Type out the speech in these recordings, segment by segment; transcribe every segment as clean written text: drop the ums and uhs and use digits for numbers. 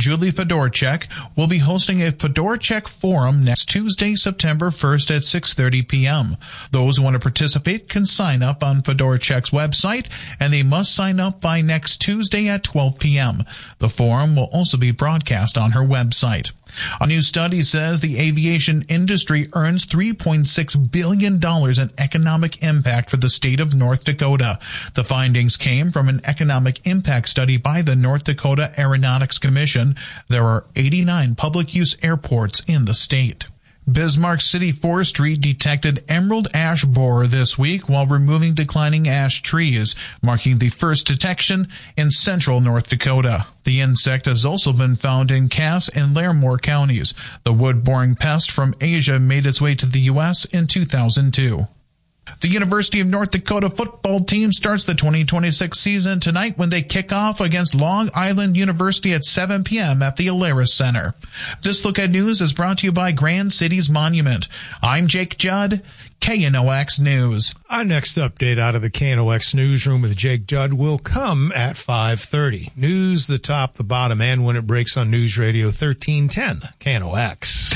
Julie Fedorchak, will be hosting a Fedorchak Forum next Tuesday, September 1st at 6:30 p.m. Those who want to participate can sign up on Fedorchak's website, and they must sign up by next Tuesday at 12 p.m. The forum will also be broadcast on her website. A new study says the aviation industry earns $3.6 billion in economic impact for the state of North Dakota. The findings came from an economic impact study by the North Dakota Aeronautics Commission. There are 89 public-use airports in the state. Bismarck City Forestry detected emerald ash borer this week while removing declining ash trees, marking the first detection in central North Dakota. The insect has also been found in Cass and Larimore counties. The wood-boring pest from Asia made its way to the U.S. in 2002. The University of North Dakota football team starts the 2026 season tonight when they kick off against Long Island University at 7 p.m. at the Alaris Center. This Look at News is brought to you by Grand Cities Monument. I'm Jake Judd, KNOX News. Our next update out of the KNOX newsroom with Jake Judd will come at 5:30. News, the top, the bottom, and when it breaks on News Radio 1310, KNOX.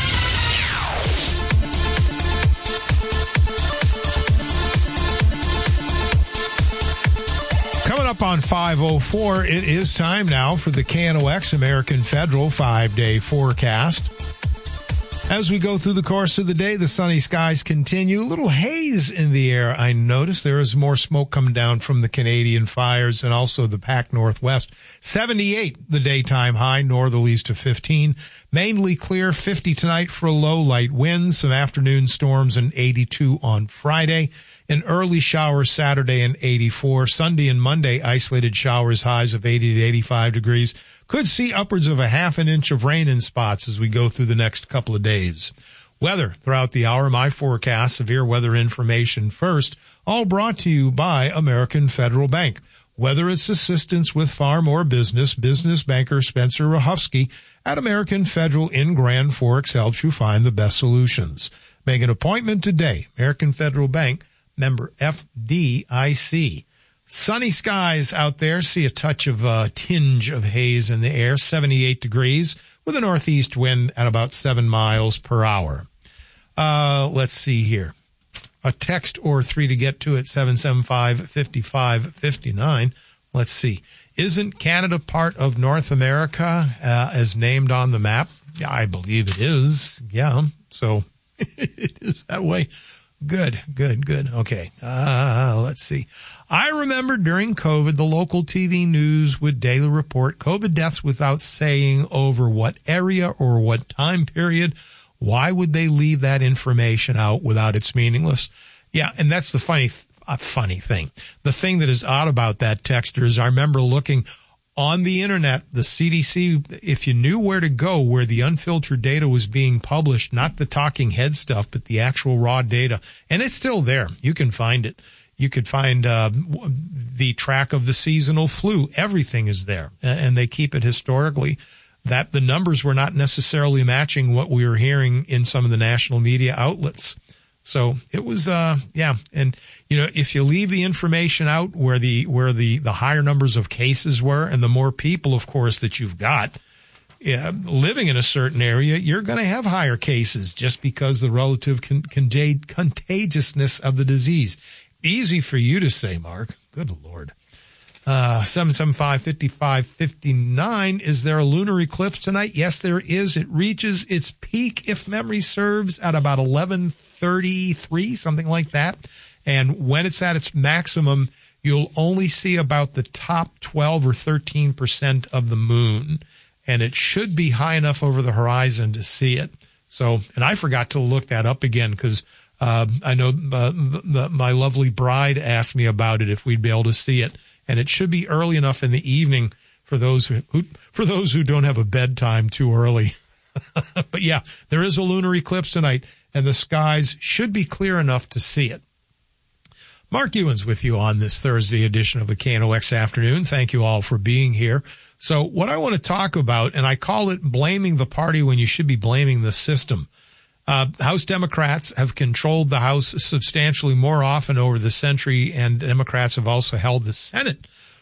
Up on 5:04, it is time now for the KNOX American Federal 5-day forecast. As we go through the course of the day, the sunny skies continue. A little haze in the air, I noticed. There is more smoke coming down from the Canadian fires and also the Pac Northwest. 78, the daytime high, northerlies to 15. Mainly clear, 50 tonight for a low, light winds, some afternoon storms, and 82 on Friday. An early shower Saturday and 84. Sunday and Monday, isolated showers, highs of 80 to 85 degrees. Could see upwards of a half an inch of rain in spots as we go through the next couple of days. Weather throughout the hour, my forecast, severe weather information first, all brought to you by American Federal Bank. Whether it's assistance with farm or business banker Spencer Rahofsky at American Federal in Grand Forks helps you find the best solutions. Make an appointment today. American Federal Bank, member FDIC. Sunny skies out there. See a touch of tinge of haze in the air. 78 degrees with a northeast wind at about 7 miles per hour. Let's see here. A text or three to get to at 775-5559. Let's see. Isn't Canada part of North America as named on the map? Yeah, I believe it is. Yeah, so it is that way. Good. Okay, let's see. I remember during COVID, the local TV news would daily report COVID deaths without saying over what area or what time period. Why would they leave that information out without it's meaningless? Yeah, and that's the funny thing. The thing that is odd about that, texter, is I remember looking on the internet, the CDC, if you knew where to go, where the unfiltered data was being published, not the talking head stuff, but the actual raw data, and it's still there. You can find it. You could find the track of the seasonal flu. Everything is there, and they keep it historically. That the numbers were not necessarily matching what we were hearing in some of the national media outlets. So it was, and you know, if you leave the information out where the higher numbers of cases were, and the more people, of course, that you've got living in a certain area, you're going to have higher cases just because the relative contagiousness of the disease. Easy for you to say, Mark. Good Lord. 775-5559. Is there a lunar eclipse tonight? Yes, there is. It reaches its peak, if memory serves, at about 11:33, something like that. And when it's at its maximum, you'll only see about the top 12 or 13% of the moon. And it should be high enough over the horizon to see it. So, and I forgot to look that up again because I know my lovely bride asked me about it, if we'd be able to see it. And it should be early enough in the evening for those who don't have a bedtime too early. But yeah, there is a lunar eclipse tonight, and the skies should be clear enough to see it. Mark Ewens with you on this Thursday edition of the KNOX Afternoon. Thank you all for being here. So what I want to talk about, and I call it blaming the party when you should be blaming the system. House Democrats have controlled the House substantially more often over the century, and Democrats have also held the Senate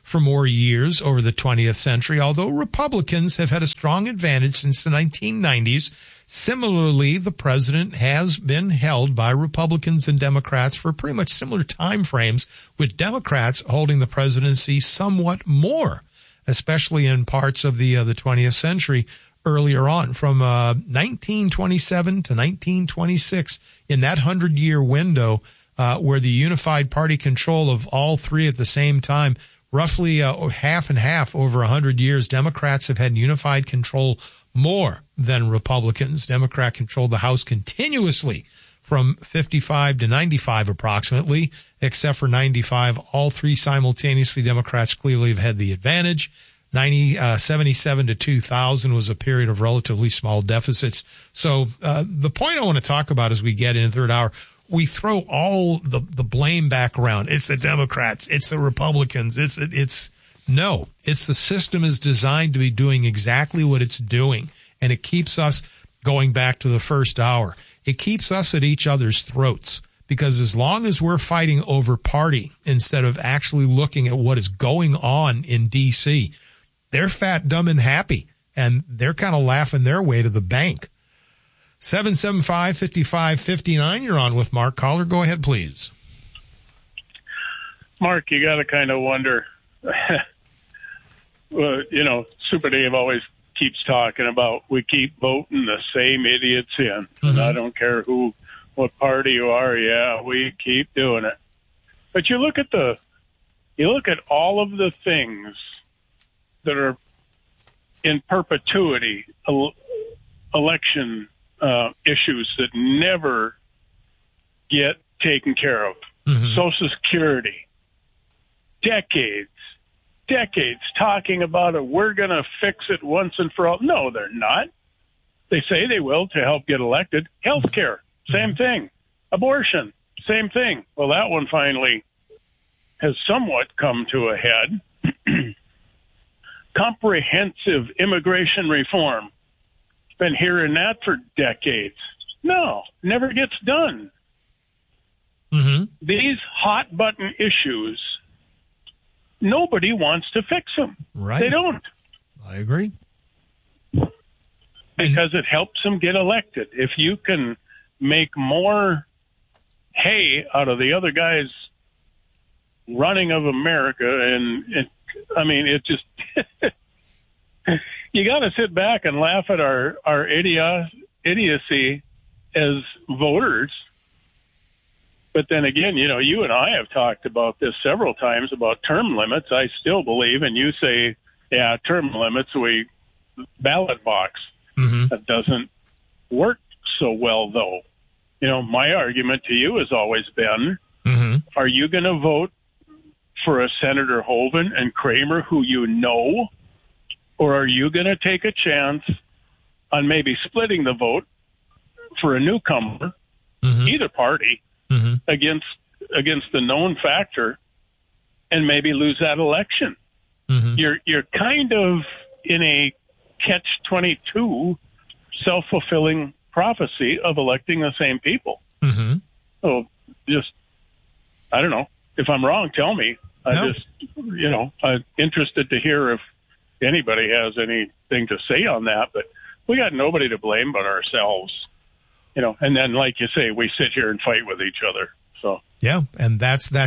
for more years over the 20th century, although Republicans have had a strong advantage since the 1990s. Similarly, the president has been held by Republicans and Democrats for pretty much similar time frames, with Democrats holding the presidency somewhat more, especially in parts of the 20th century earlier on, from 1927 to 1926, in that 100-year window, where the unified party control of all three at the same time, roughly half and half over 100 years, Democrats have had unified control more than Republicans. Democrat controlled the House continuously from 55 to 95 approximately, except for 95. All three simultaneously, Democrats clearly have had the advantage. 77 to 2000 was a period of relatively small deficits. So the point I want to talk about as we get in the third hour, we throw all the blame back around. It's the Democrats. It's the Republicans. No, it's the system is designed to be doing exactly what it's doing. And it keeps us going back to the first hour. It keeps us at each other's throats, because as long as we're fighting over party instead of actually looking at what is going on in D.C., they're fat, dumb, and happy. And they're kind of laughing their way to the bank. 775-5559. You're on with Mark. Caller, go ahead, please. Mark, you got to kind of wonder. Well, Super Dave always keeps talking about we keep voting the same idiots in. Mm-hmm. And I don't care what party you are. Yeah, we keep doing it. But you look at all of the things that are in perpetuity, election issues that never get taken care of. Mm-hmm. Social Security, decades talking about it. We're going to fix it once and for all. No, they're not. They say they will to help get elected. Healthcare, same thing. Abortion, same thing. Well, that one finally has somewhat come to a head. Comprehensive immigration reform. Been hearing that for decades. No, never gets done. Mm-hmm. These hot button issues, nobody wants to fix them. Right. They don't. I agree. Because it helps them get elected. If you can make more hay out of the other guys running of America, it just... You got to sit back and laugh at our idiocy as voters. But then again, you and I have talked about this several times about term limits. I still believe, and you say, yeah, term limits, ballot box. Mm-hmm. That doesn't work so well, though. My argument to you has always been, mm-hmm. Are you going to vote for a Senator Hoeven and Kramer who you know? Or are you going to take a chance on maybe splitting the vote for a newcomer, mm-hmm. either party, mm-hmm. against the known factor, and maybe lose that election? Mm-hmm. You're kind of in a catch-22 self-fulfilling prophecy of electing the same people. Mm-hmm. So I don't know. If I'm wrong, tell me. I'm interested to hear if anybody has anything to say on that, but we got nobody to blame but ourselves, and then, like you say, we sit here and fight with each other. So, yeah. And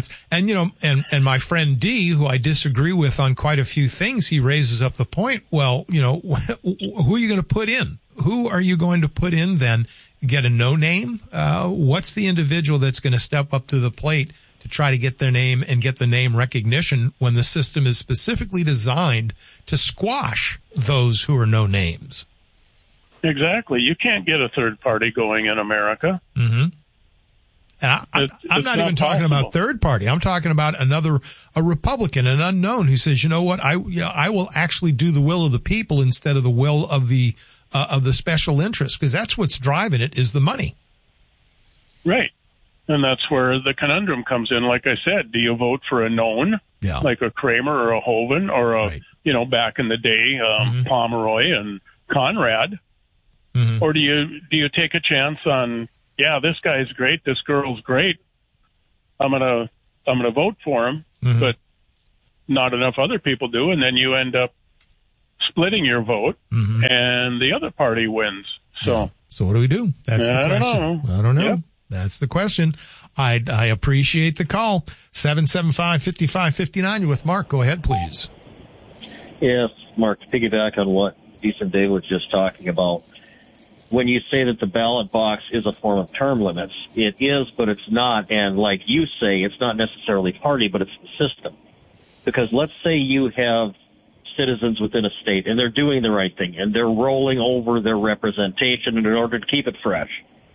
and my friend D, who I disagree with on quite a few things, he raises up the point. Well, who are you going to put in? Who are you going to put in then? Get a no name? What's the individual that's going to step up to the plate to try to get their name and get the name recognition when the system is specifically designed to squash those who are no names? Exactly. You can't get a third party going in America. Mm-hmm. And I'm not even talking about third party. I'm talking about a Republican, an unknown, who says, you know what, I will actually do the will of the people instead of the will of the special interest, because that's what's driving it, is the money. Right. And that's where the conundrum comes in. Like I said, do you vote for a known, like a Kramer or a Hoeven or right. Back in the day, mm-hmm. Pomeroy and Conrad, mm-hmm. or do you take a chance on, yeah, this guy's great, this girl's great, I'm gonna vote for him, mm-hmm. but not enough other people do, and then you end up splitting your vote, and the other party wins. So what do we do? That's the question. I don't know. Yep. That's the question. I appreciate the call. 775-5559. You're with Mark. Go ahead, please. Yes, Mark, to piggyback on what Decent Dave was just talking about, when you say that the ballot box is a form of term limits, it is, but it's not. And like you say, it's not necessarily party, but it's the system. Because let's say you have citizens within a state and they're doing the right thing and they're rolling over their representation in order to keep it fresh.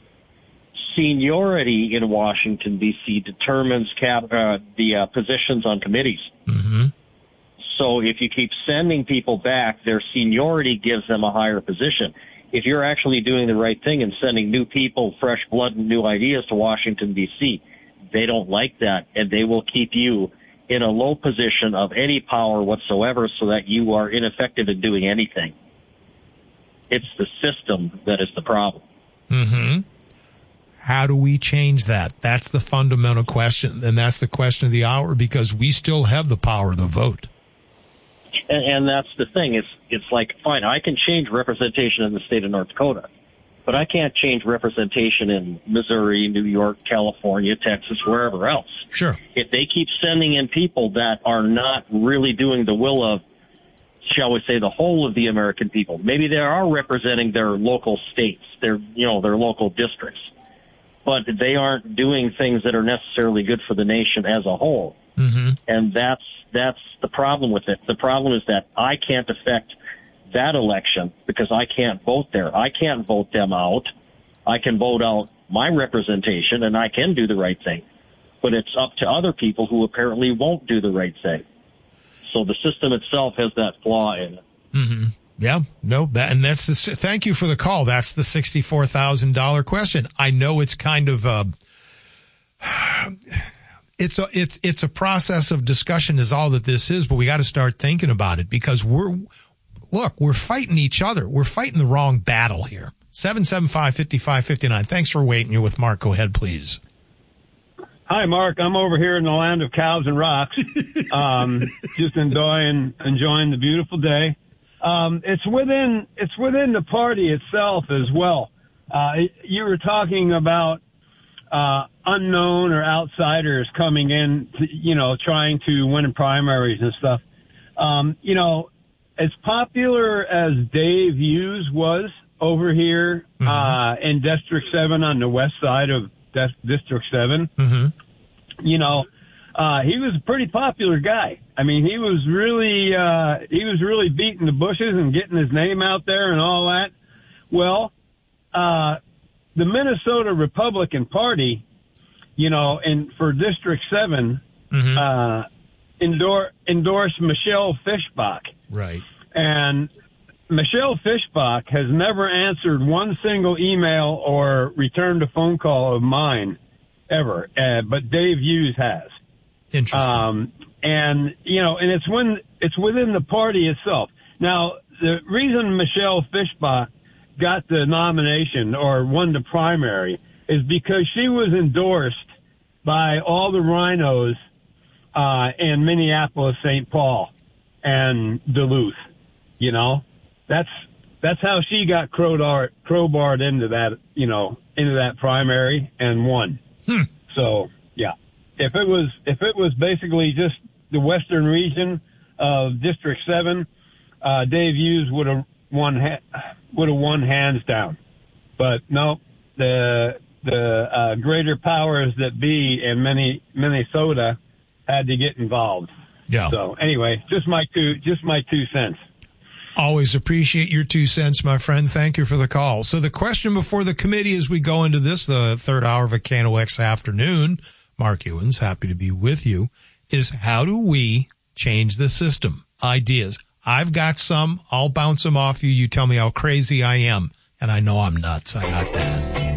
Seniority in Washington, D.C. determines the positions on committees. Mm-hmm. So if you keep sending people back, their seniority gives them a higher position. If you're actually doing the right thing and sending new people, fresh blood, and new ideas to Washington, D.C., they don't like that, and they will keep you in a low position of any power whatsoever so that you are ineffective in doing anything. It's the system that is the problem. Mm-hmm. How do we change that? That's the fundamental question, and that's the question of the hour, because we still have the power of the vote. And that's the thing. It's like, fine, I can change representation in the state of North Dakota, but I can't change representation in Missouri, New York, California, Texas, wherever else. Sure. If they keep sending in people that are not really doing the will of, shall we say, the whole of the American people, maybe they are representing their local states, their local districts, but they aren't doing things that are necessarily good for the nation as a whole. Mm-hmm. And that's the problem with it. The problem is that I can't affect that election because I can't vote there. I can't vote them out. I can vote out my representation, and I can do the right thing. But it's up to other people who apparently won't do the right thing. So the system itself has that flaw in it. Mm-hmm. Yeah, no, thank you for the call. That's the $64,000 question. I know it's kind of it's a process of discussion is all that this is, but we got to start thinking about it because we're fighting each other. We're fighting the wrong battle here. 775-5559. Thanks for waiting. You're with Mark. Go ahead, please. Hi, Mark. I'm over here in the land of cows and rocks. Just enjoying the beautiful day. It's within the party itself as well. You were talking about unknown or outsiders coming in, trying to win in primaries and stuff. As popular as Dave Hughes was over here in District 7 on the west side of District 7, he was a pretty popular guy. I mean, he was really beating the bushes and getting his name out there and all that. Well, the Minnesota Republican Party, and for District 7, endorsed Michelle Fischbach. Right. And Michelle Fischbach has never answered one single email or returned a phone call of mine ever, but Dave Hughes has. Interesting. And it's within the party itself. Now, the reason Michelle Fischbach got the nomination or won the primary is because she was endorsed by all the rhinos in Minneapolis, St. Paul, and Duluth. That's how she got crowbarred into that primary and won. So yeah, if it was basically just the western region of District 7, Dave Hughes would have won hands down. But no, the greater powers that be in Minnesota had to get involved. Yeah. So anyway, just my 2 cents. Always appreciate your 2 cents, my friend. Thank you for the call. So the question before the committee as we go into this, the third hour of a KNOX afternoon, Mark Ewens, happy to be with you, is how do we change the system? Ideas. I've got some. I'll bounce them off you. You tell me how crazy I am. And I know I'm nuts. I got that.